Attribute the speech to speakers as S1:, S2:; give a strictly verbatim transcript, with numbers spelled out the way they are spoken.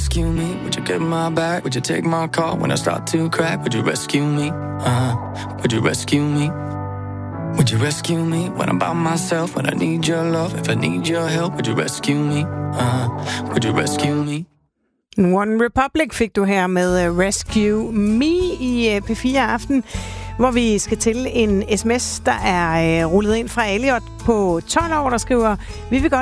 S1: rescue me? Would you get my back? Would you take my call when I start to crack? Would you rescue me? Uh-huh. Would you rescue me? Would you rescue me when I'm by myself? When I need your love, if I need your help, would you rescue me? Uh-huh. Would you rescue me?
S2: One Republic fik du her med Rescue Me i P fire Aften, hvor vi skal til en sms, der er rullet ind fra Elliot på tolv år, der skriver: Vi vil godt